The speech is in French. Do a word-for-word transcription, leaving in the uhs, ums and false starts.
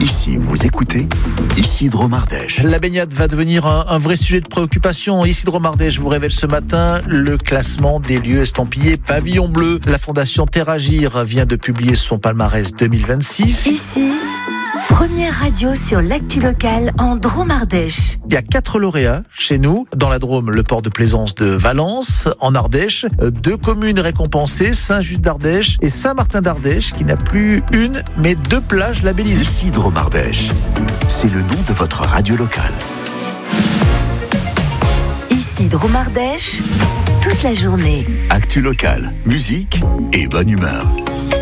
Ici, vous écoutez Isidro-Mardèche. La baignade va devenir un, un vrai sujet de préoccupation. Isidro-Mardèche vous révèle ce matin le classement des lieux estampillés pavillon bleu. La fondation Terre Agir vient de publier son palmarès deux mille vingt-six. Ici, première radio sur l'actu locale en Drôme-Ardèche. Il y a quatre lauréats chez nous. Dans la Drôme, le port de plaisance de Valence. En Ardèche, deux communes récompensées, Saint-Just d'Ardèche et Saint-Martin d'Ardèche, qui n'a plus une, mais deux plages labellisées. Isidro-Mardèche, c'est le nom de votre radio locale. Ici, Drôme-Ardèche, toute la journée. Actu locale, musique et bonne humeur.